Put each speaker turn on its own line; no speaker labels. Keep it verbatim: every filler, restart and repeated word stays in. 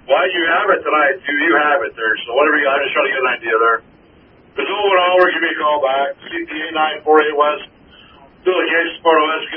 Why you have it tonight? Do you have it there? So whatever you, I'm just trying to get an idea there. If it's over an hour, give me a call back. C P A nine four eight West. Still the case, part of West